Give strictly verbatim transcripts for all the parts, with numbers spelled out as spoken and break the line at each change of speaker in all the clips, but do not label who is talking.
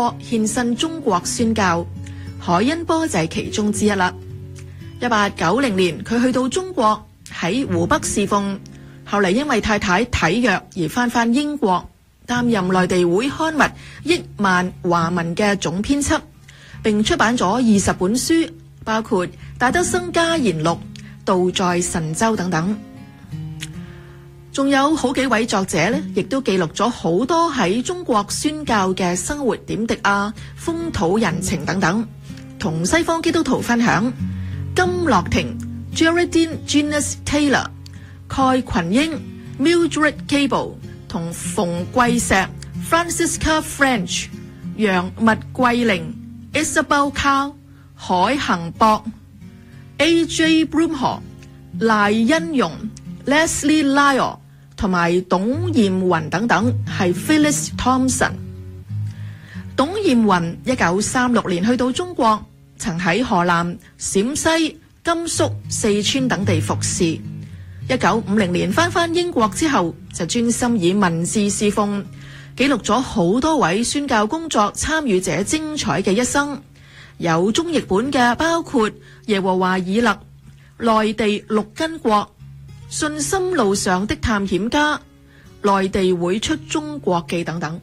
波獻身中國宣教，海恩波就係其中之一啦。一八九零年佢去到中國喺湖北侍奉，後嚟因為太太體弱而翻返英國，擔任內地會刊物《億萬華文》嘅總編輯，並出版咗二十本書，包括《戴德生家言錄》、《道在神州》等等。仲有好幾位作者呢，亦都記錄咗好多喺中國宣教嘅生活點滴啊、風土人情等等，同西方基督徒分享。金樂庭 Geraldine Guinness Taylor、蓋群英 Mildred Cable 同馮桂石 Francisca French、楊麥桂玲 Isabel Carr、海行博 A J Broomhall、賴欣容 Leslie Lyle 同埋董艷雲等等係 Phyllis Thompson。董艷雲一九三六年去到中國，曾喺河南、陝西、甘肅、四川等地服侍。一九五零年翻返英國之後，就專心以文字侍奉，記錄咗好多位宣教工作參與者精彩嘅一生。有中譯本嘅包括《耶和華以勒》、《內地陸根國》、《信心路上的探險家》、《內地會出中國記》等等。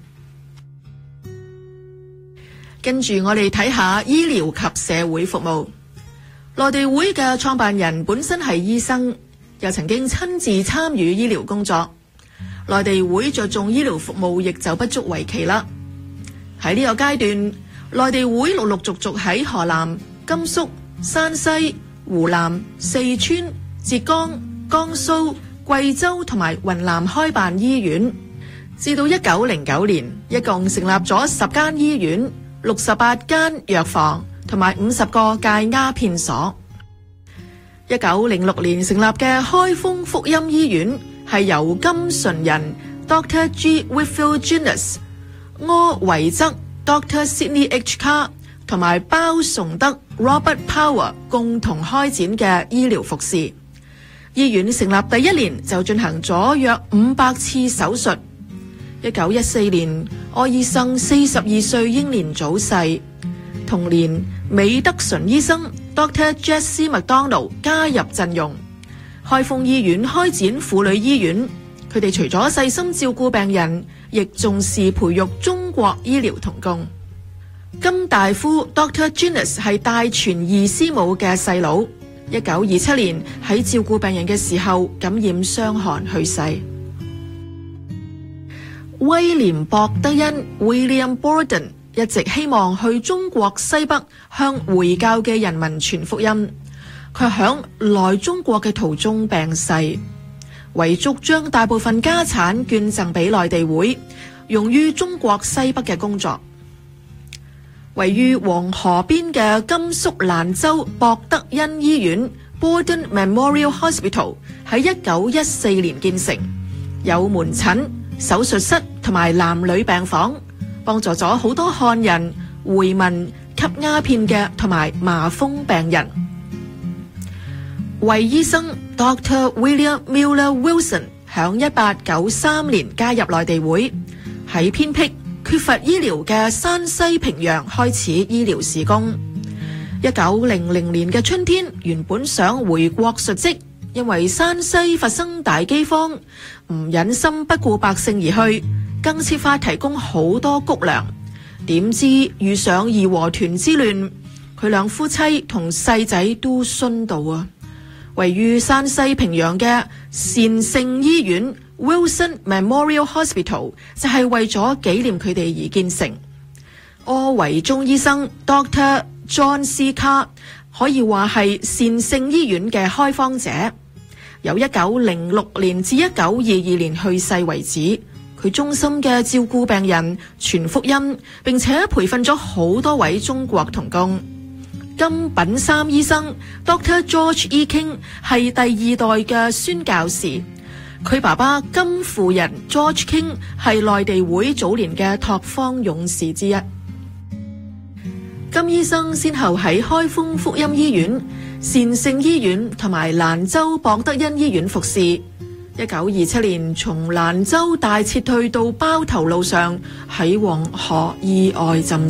跟住我哋睇下醫療及社會服務。內地會嘅創辦人本身係醫生，又曾經親自參與醫療工作。內地會着重醫療服務亦就不足為奇啦。喺呢個階段，內地會陸陸續續喺河南、甘肅、山西、湖南、四川、浙江、江蘇、貴州同埋雲南開辦醫院，至到一九零九年，一共成立咗十間醫院、六十八間藥房同埋五十個戒鴉片所。一九零六年成立嘅開封福音醫院係由金純仁 Doctor G. Whitfield Guinness、柯維則 Doctor Sidney H. Carr 同埋包崇德 Robert Power 共同開展嘅醫療服侍。醫院成立第一年就進行咗約五百次手術。一九一四年，柯醫生四十二歲英年早逝。同年，美德純醫生 Doctor Jesse McDonald 加入陣容。開封醫院開展婦女醫院，佢哋除咗細心照顧病人，亦重視培育中國醫療同工。金大夫 Doctor Guinness 係戴傳二師母嘅細佬，一九二七年喺照顧病人嘅時候感染傷寒去世。威廉博德恩 William Borden 一直希望去中國西北向回教嘅人民傳福音，佢響來中國嘅途中病逝，遺囑將大部分家產捐贈俾內地會，用於中國西北嘅工作。位於黃河邊嘅甘肅蘭州博德恩醫院 Borden Memorial Hospital 喺一九一四年建成，有門診、手術室同埋男女病房，幫助咗好多漢人、回民、吸鴉片嘅同埋麻風病人。衛醫生 Doctor William Muller Wilson 響一八九三年加入內地會，喺偏僻缺乏醫療嘅山西平陽開始醫療事工。一九零零年嘅春天，原本想回國述職，因為山西發生大饑荒，唔忍心不顧百姓而去，更設法提供好多穀糧。點知遇上義和團之亂，佢兩夫妻同細仔都殉道啊！位於山西平陽嘅善聖醫院 Wilson Memorial Hospital 就係為咗紀念佢哋而建成。柯維中醫生 Doctor John C. Carr 可以話係善聖醫院嘅開荒者，由一九零六年至一九二二年去世為止，佢忠心嘅照顧病人、傳福音，並且培訓咗好多位中國同工。金品三醫生 Doctor George E. King 係第二代嘅宣教士，佢爸爸金夫人 George King 係內地會早年嘅拓荒勇士之一。金醫生先後喺開封福音醫院、善聖醫院同埋蘭州博德恩醫院服侍。一九二七年從蘭州大撤退到包頭路上，喺黃河意外浸